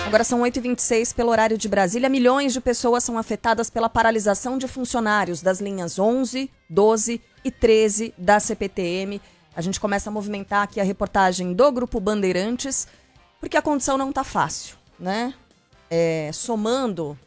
Agora são 8h26 pelo horário de Brasília. Milhões de pessoas são afetadas pela paralisação de funcionários das linhas 11, 12 e 13 da CPTM. A gente começa a movimentar aqui a reportagem do Grupo Bandeirantes, porque a condição não está fácil, né? Somando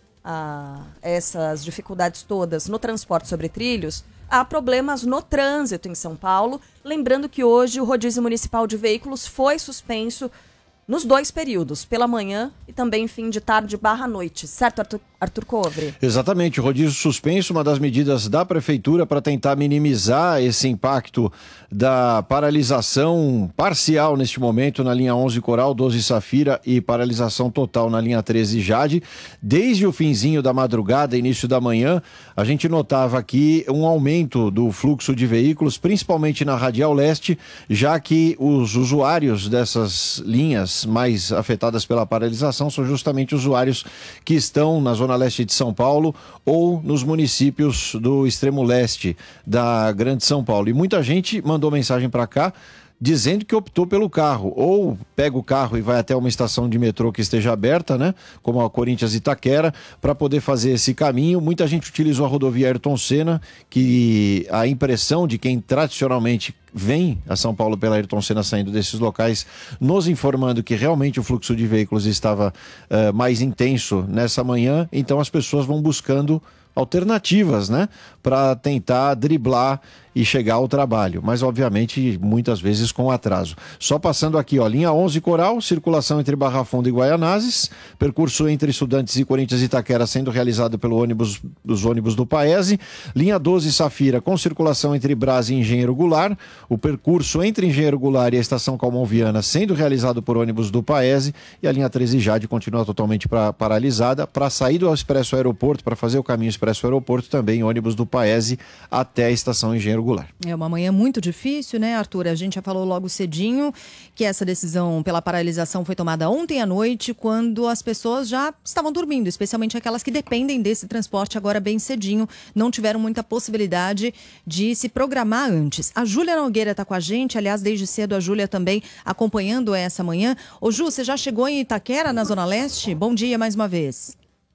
a essas dificuldades todas no transporte sobre trilhos, há problemas no trânsito em São Paulo. Lembrando que hoje o rodízio municipal de veículos foi suspenso nos 2 períodos, pela manhã e também fim de tarde / noite. Certo, Arthur Covre? Exatamente, o rodízio suspenso, uma das medidas da prefeitura para tentar minimizar esse impacto da paralisação parcial neste momento na linha 11 Coral, 12 Safira e paralisação total na linha 13 Jade. Desde o finzinho da madrugada, início da manhã, a gente notava aqui um aumento do fluxo de veículos, principalmente na Radial Leste, já que os usuários dessas linhas mais afetadas pela paralisação são justamente usuários que estão na Zona Leste de São Paulo ou nos municípios do extremo leste da Grande São Paulo. E muita gente mandou mensagem para cá dizendo que optou pelo carro, ou pega o carro e vai até uma estação de metrô que esteja aberta, né, como a Corinthians Itaquera, para poder fazer esse caminho. Muita gente utilizou a rodovia Ayrton Senna, que a impressão de quem tradicionalmente vem a São Paulo pela Ayrton Senna saindo desses locais, nos informando que realmente o fluxo de veículos estava mais intenso nessa manhã, então as pessoas vão buscando alternativas, né, para tentar driblar e chegar ao trabalho, mas obviamente muitas vezes com atraso. Só passando aqui, ó, linha 11 Coral, circulação entre Barra Funda e Guaianazes, percurso entre Estudantes e Corinthians Itaquera sendo realizado pelo dos ônibus do Paese, linha 12 Safira com circulação entre Brás e Engenheiro Goulart, o percurso entre Engenheiro Goulart e a estação Calmon-Viana sendo realizado por ônibus do Paese, e a linha 13 Jade continua totalmente paralisada. Para sair do Expresso Aeroporto, para fazer o caminho Expresso Aeroporto, também ônibus do Paese até a estação Engenheiro Goulart. É uma manhã muito difícil, né, Arthur? A gente já falou logo cedinho que essa decisão pela paralisação foi tomada ontem à noite, quando as pessoas já estavam dormindo, especialmente aquelas que dependem desse transporte agora bem cedinho, não tiveram muita possibilidade de se programar antes. A Júlia Nogueira está com a gente, aliás, desde cedo a Júlia também acompanhando essa manhã. Ô Ju, você já chegou em Itaquera, na Zona Leste? Bom dia mais uma vez.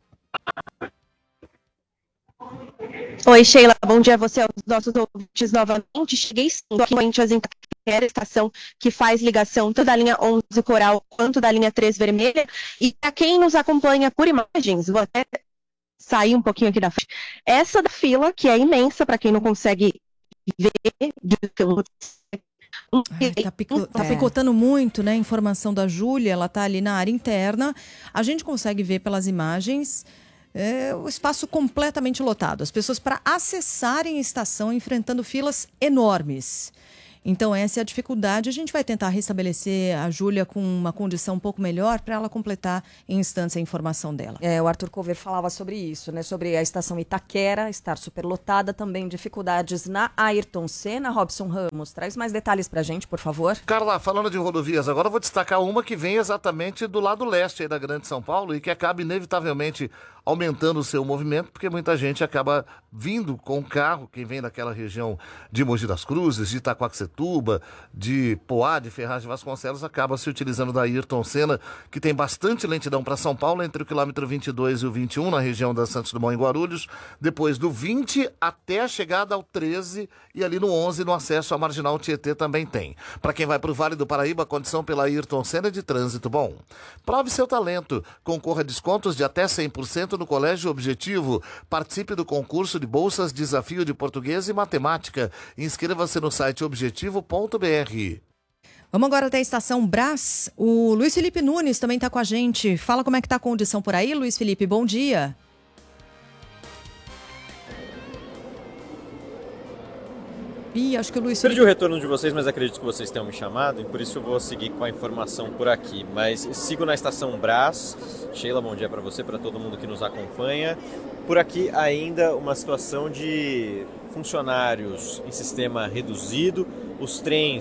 Oi, Sheila, bom dia a você, aos nossos ouvintes novamente. Cheguei sim aqui em Itaquera, estação que faz ligação tanto da linha 11 Coral quanto da linha 3 Vermelha. E para quem nos acompanha por imagens, vou até sair um pouquinho aqui da frente. Essa da fila, que é imensa, para quem não consegue ver. Tá picotando muito, né? Informação da Júlia, ela tá ali na área interna. A gente consegue ver pelas imagens o espaço completamente lotado. As pessoas para acessarem a estação enfrentando filas enormes. Então essa é a dificuldade. A gente vai tentar restabelecer a Júlia com uma condição um pouco melhor para ela completar em instantes a informação dela. O Arthur Cover falava sobre isso, né? Sobre a estação Itaquera estar superlotada, também dificuldades na Ayrton Senna. Robson Ramos, traz mais detalhes pra gente, por favor. Carla, falando de rodovias, agora eu vou destacar uma que vem exatamente do lado leste aí da Grande São Paulo e que acaba inevitavelmente aumentando o seu movimento, porque muita gente acaba vindo com o carro, quem vem daquela região de Mogi das Cruzes, de Itaquaquecetuba, de Poá, de Ferraz de Vasconcelos, acaba se utilizando da Ayrton Senna, que tem bastante lentidão para São Paulo, entre o quilômetro 22 e o 21, na região da Santos Dumont em Guarulhos, depois do 20 até a chegada ao 13 e ali no 11, no acesso à Marginal Tietê também tem. Para quem vai para o Vale do Paraíba, a condição pela Ayrton Senna é de trânsito bom. Prove seu talento, concorra a descontos de até 100% no Colégio Objetivo. Participe do concurso de bolsas Desafio de Português e Matemática. Inscreva-se no site objetivo.br. Vamos agora até a Estação Brás. O Luiz Felipe Nunes também está com a gente. Fala como é que está a condição por aí, Luiz Felipe. Bom dia. Acho que o Luiz Perdi o retorno de vocês, mas acredito que vocês tenham me chamado e por isso eu vou seguir com a informação por aqui. Mas sigo na Estação Brás. Sheila, bom dia para você, para todo mundo que nos acompanha. Por aqui ainda uma situação de funcionários em sistema reduzido. Os trens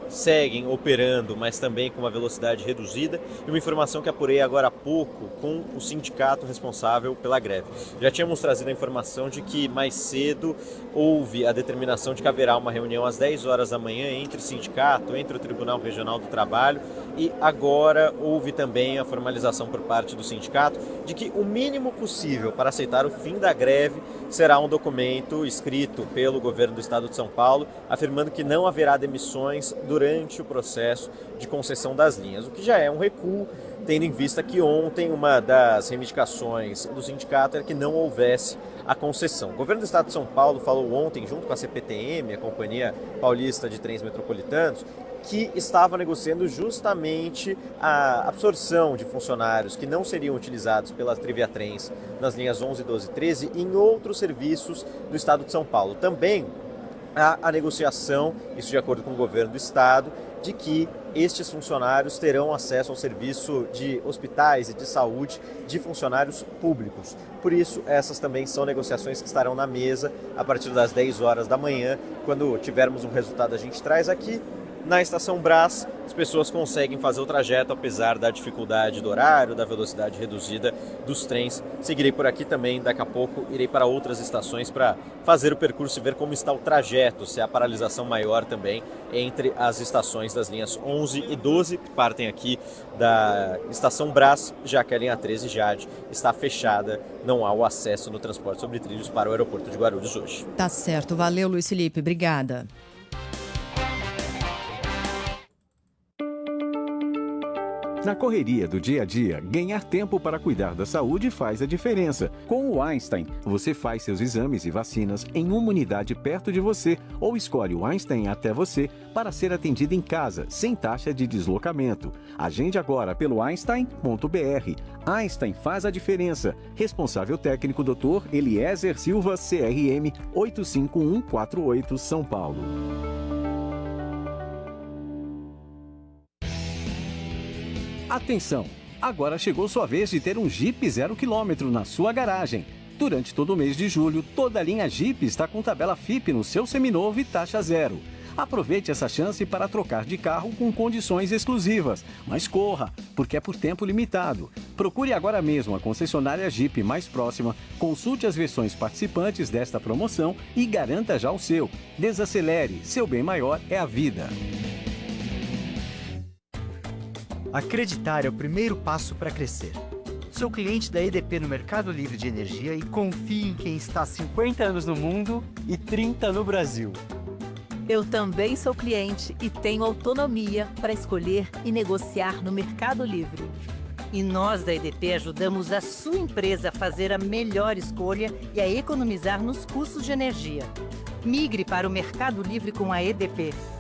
seguem operando, mas também com uma velocidade reduzida, e uma informação que apurei agora há pouco com o sindicato responsável pela greve. Já tínhamos trazido a informação de que mais cedo houve a determinação de que haverá uma reunião às 10 horas da manhã entre o sindicato, entre o Tribunal Regional do Trabalho, e agora houve também a formalização por parte do sindicato de que o mínimo possível para aceitar o fim da greve será um documento escrito pelo governo do estado de São Paulo, afirmando que não haverá demissões durante o processo de concessão das linhas, o que já é um recuo, tendo em vista que ontem uma das reivindicações do sindicato era que não houvesse a concessão. O governo do estado de São Paulo falou ontem, junto com a CPTM, a Companhia Paulista de Trens Metropolitanos, que estava negociando justamente a absorção de funcionários que não seriam utilizados pela Triviatrens nas linhas 11, 12 e 13 em outros serviços do estado de São Paulo. Também há a negociação, isso de acordo com o governo do estado, de que estes funcionários terão acesso ao serviço de hospitais e de saúde de funcionários públicos. Por isso, essas também são negociações que estarão na mesa a partir das 10 horas da manhã. Quando tivermos um resultado, a gente traz aqui. Na Estação Brás, as pessoas conseguem fazer o trajeto apesar da dificuldade do horário, da velocidade reduzida dos trens. Seguirei por aqui também, daqui a pouco irei para outras estações para fazer o percurso e ver como está o trajeto, se há paralisação maior também entre as estações das linhas 11 e 12, que partem aqui da Estação Brás, já que a linha 13 Jade está fechada, não há o acesso no transporte sobre trilhos para o aeroporto de Guarulhos hoje. Tá certo, valeu Luiz Felipe, obrigada. Na correria do dia a dia, ganhar tempo para cuidar da saúde faz a diferença. Com o Einstein, você faz seus exames e vacinas em uma unidade perto de você ou escolhe o Einstein até você para ser atendido em casa, sem taxa de deslocamento. Agende agora pelo einstein.br. Einstein faz a diferença. Responsável técnico Dr. Eliezer Silva, CRM 85148, São Paulo. Atenção! Agora chegou sua vez de ter um Jeep 0 km na sua garagem. Durante todo o mês de julho, toda a linha Jeep está com tabela FIP no seu seminovo e taxa zero. Aproveite essa chance para trocar de carro com condições exclusivas. Mas corra, porque é por tempo limitado. Procure agora mesmo a concessionária Jeep mais próxima, consulte as versões participantes desta promoção e garanta já o seu. Desacelere, seu bem maior é a vida. Acreditar é o primeiro passo para crescer. Sou cliente da EDP no Mercado Livre de Energia e confio em quem está há 50 anos no mundo e 30 no Brasil. Eu também sou cliente e tenho autonomia para escolher e negociar no Mercado Livre. E nós da EDP ajudamos a sua empresa a fazer a melhor escolha e a economizar nos custos de energia. Migre para o Mercado Livre com a EDP.